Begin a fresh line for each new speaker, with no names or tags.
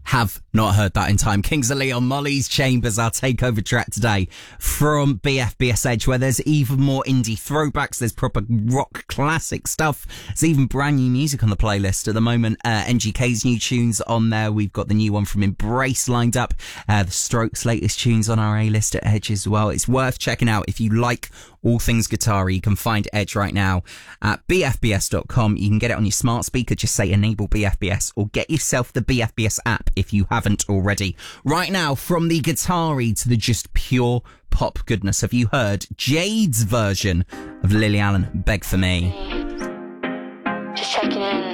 have not heard that in time. Kings of Leon, Molly's Chambers, our takeover track today from BFBS Edge, where there's even more indie throwbacks. There's proper rock classic stuff. There's even brand new music on the playlist at the moment. NGK's new tunes on there. We've got the new one from Embrace lined up. The Strokes' latest tunes on our A-list at Edge as well. It's worth checking out if you like all things guitar. You can find Edge right now at bfbs.com. You can get it on your smart speaker. Just say enable BFBS, or get yourself the BFBS app if you haven't already. Right now, from the guitar-y to the just pure pop goodness, have you heard Jade's version of Lily Allen, Beg For Me?
Just checking in.